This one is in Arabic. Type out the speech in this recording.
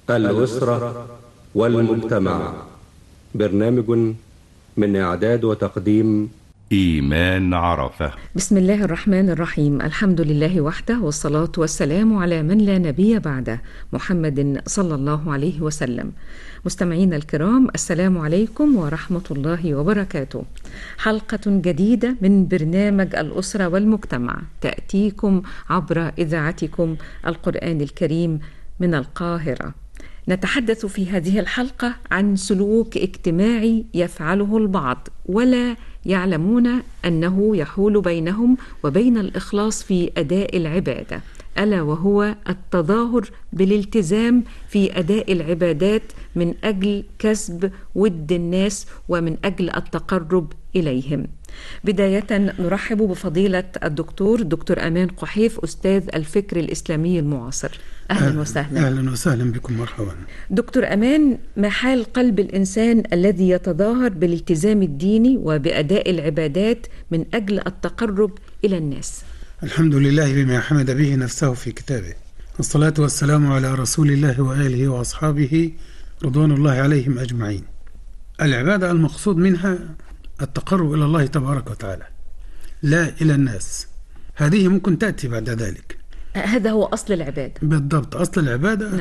الأسرة والمجتمع. برنامج من إعداد وتقديم إيمان عرفة. بسم الله الرحمن الرحيم. الحمد لله وحده، والصلاة والسلام على من لا نبي بعده، محمد صلى الله عليه وسلم. مستمعينا الكرام، السلام عليكم ورحمة الله وبركاته. حلقة جديدة من برنامج الأسرة والمجتمع تأتيكم عبر إذاعتكم القرآن الكريم من القاهرة. نتحدث في هذه الحلقة عن سلوك اجتماعي يفعله البعض ولا يعلمون أنه يحول بينهم وبين الإخلاص في أداء العبادة، ألا وهو التظاهر بالالتزام في أداء العبادات من أجل كسب ود الناس ومن أجل التقرب إليهم. بداية نرحب بفضيلة دكتور أمان قحيف، أستاذ الفكر الإسلامي المعاصر. أهلا وسهلا. أهلا وسهلا بكم، مرحبا. دكتور أمان، ما حال قلب الإنسان الذي يتظاهر بالالتزام الديني وبأداء العبادات من أجل التقرب إلى الناس؟ الحمد لله بما حمد به نفسه في كتابه، والصلاة والسلام على رسول الله وآله وأصحابه رضوان الله عليهم أجمعين. العبادة المقصود منها التقرب إلى الله تبارك وتعالى، لا إلى الناس. هذه ممكن تأتي بعد ذلك. هذا هو أصل العبادة. بالضبط، أصل العبادة